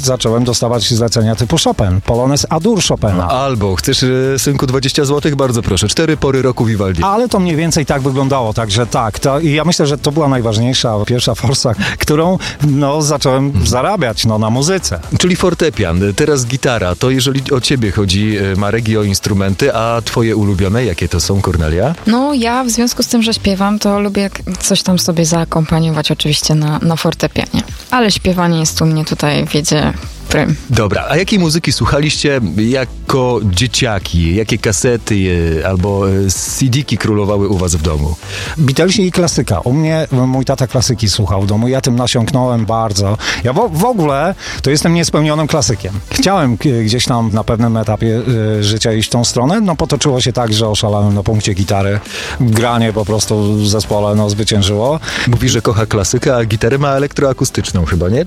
tak zacząłem dostawać zlecenia typu Chopin, Polonez A-dur Chopina. Albo chcesz, synku, 20 zł? Bardzo proszę. 4 pory roku Vivaldi. Ale to mniej więcej tak wyglądało, także tak. I ja myślę, że to była najważniejsza, pierwsza forsa, którą zacząłem zarabiać na muzyce. Czyli fortepian, teraz gitara. To jeżeli o ciebie chodzi, Marek, i o instrumenty, a twoje ulubione, jakie to są, Kornelia? No ja w związku z tym, że śpiewam, to lubię coś tam sobie zaakompaniować oczywiście na fortepianie. Ale śpiewanie jest u mnie tutaj, wiedzie prym. Dobra, a jakiej muzyki słuchaliście jako dzieciaki? Jakie kasety albo CD-ki królowały u was w domu? Beatlesi i klasyka. U mnie mój tata klasyki słuchał w domu. Ja tym nasiąknąłem bardzo. Ja w ogóle to jestem niespełnionym klasykiem. Chciałem gdzieś tam na pewnym etapie życia iść w tą stronę. No potoczyło się tak, że oszalałem na punkcie gitary. Granie po prostu w zespole zwyciężyło. Mówi, że kocha klasykę, a gitarę ma elektroakustyczną chyba, nie?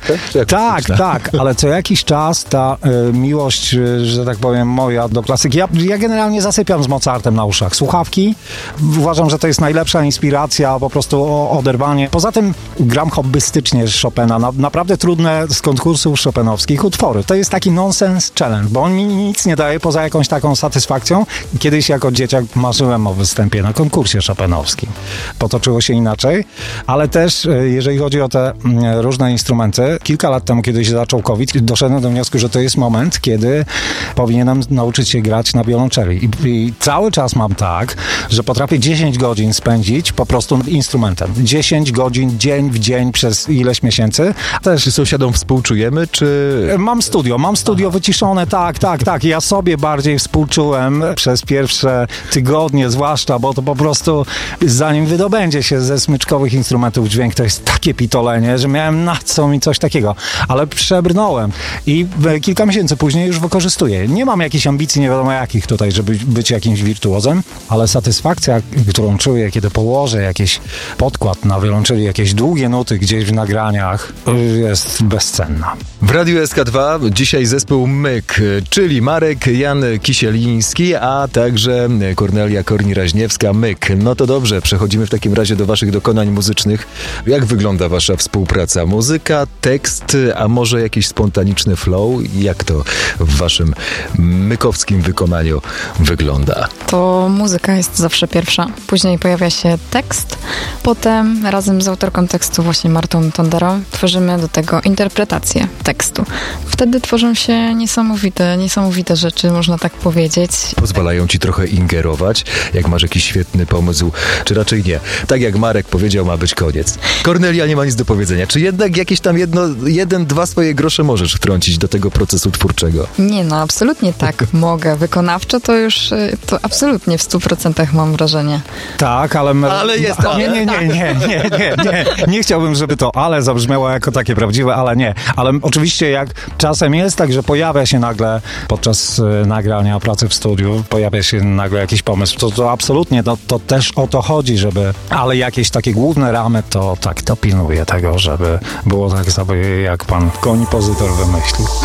Tak, ale co jakiś czas ta miłość, że tak powiem, moja do klasyki. Ja generalnie zasypiam z Mozartem na uszach. Słuchawki. Uważam, że to jest najlepsza inspiracja, po prostu oderwanie. Poza tym gram hobbystycznie Chopina. Naprawdę trudne z konkursów chopinowskich utwory. To jest taki nonsense challenge, bo on mi nic nie daje poza jakąś taką satysfakcją. Kiedyś jako dzieciak marzyłem o występie na konkursie chopinowskim. Potoczyło się inaczej, ale też jeżeli chodzi o te różne instrumenty, kilka lat temu, kiedy się zaczął COVID, doszedłem do wniosku, że to jest moment, kiedy powinienem nauczyć się grać na wiolonczeli. I cały czas mam tak, że potrafię 10 godzin spędzić po prostu instrumentem. 10 godzin, dzień w dzień przez ileś miesięcy. Czy sąsiadom współczujemy, czy... Mam studio wyciszone, tak. Ja sobie bardziej współczułem przez pierwsze tygodnie, zwłaszcza, bo to po prostu zanim wydobędzie się ze smyczkowych instrumentów dźwięk, to jest takie pitolenie, że miałem na co mi coś takiego. Ale przebrnąłem i kilka miesięcy później już wykorzystuję. Nie mam jakichś ambicji, nie wiadomo jakich tutaj, żeby być jakimś wirtuozem, ale satysfakcja, którą czuję, kiedy położę jakiś podkład na wiolonczeli, jakieś długie nuty gdzieś w nagraniach, jest bezcenna. W Radiu SK2 dzisiaj zespół Myk, czyli Marek Jan Kisieliński, a także Kornelia Korni-Raźniewska. Myk. No to dobrze, przechodzimy w takim razie do waszych dokonań muzycznych. Jak wygląda wasza współpraca? Muzyka, tekst, a może jakiś spontaniczny flow? Jak to w waszym mykowskim wykonaniu wygląda? To muzyka jest zawsze pierwsza. Później pojawia się tekst. Potem razem z autorką tekstu, właśnie Martą Tonderą, tworzymy do tego interpretację tekstu. Wtedy tworzą się niesamowite rzeczy, można tak powiedzieć. Pozwalają ci trochę ingerować, jak masz jakiś świetny pomysł, czy raczej nie? Tak jak Marek powiedział, ma być koniec. Kornelia nie ma nic do powiedzenia. Czy jednak jakieś tam dwa swoje grosze możesz wtrącić do tego procesu twórczego? Nie, no absolutnie tak mogę. Wykonawczo to już, to absolutnie w 100% mam wrażenie. Tak, ale... Ale jest ale. Nie chciałbym, żeby to ale zabrzmiało jako takie prawdziwe, ale nie. Ale oczywiście jak czasem jest tak, że pojawia się nagle podczas nagrania pracy w studiu, pojawia się nagle jakiś pomysł, to absolutnie, to też o to chodzi, ale jakieś takie główne ramy, to tak, to pilnuję tego, żeby było tak sobie, jak pan kompozytor wymyślił.